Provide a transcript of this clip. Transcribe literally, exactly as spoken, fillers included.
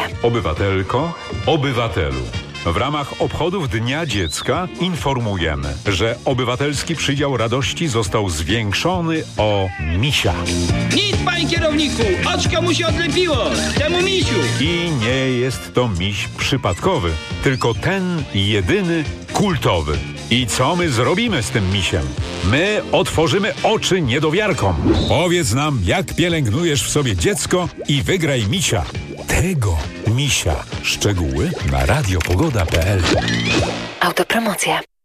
Obywatelko, obywatelu. W ramach obchodów Dnia Dziecka informujemy, że obywatelski przydział radości został zwiększony o misia. Nic, panie kierowniku! Oczko mu się odlepiło! Temu misiu! I nie jest to miś przypadkowy, tylko ten jedyny kultowy. I co my zrobimy z tym misiem? My otworzymy oczy niedowiarkom. Powiedz nam, jak pielęgnujesz w sobie dziecko i wygraj misia. Tego misia. Szczegóły na radiopogoda kropka p l. Autopromocja.